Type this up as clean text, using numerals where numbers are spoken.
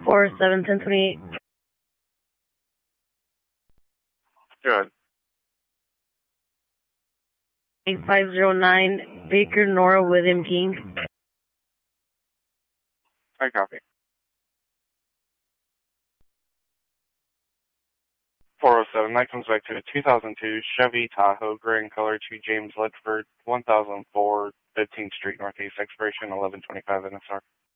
471028. Good. 8509 Baker Nora William King. I copy. 407, that comes back to a 2002 Chevy Tahoe, gray in color, to James Ledford, 1004 15th Street Northeast, expiration 1125 NSR.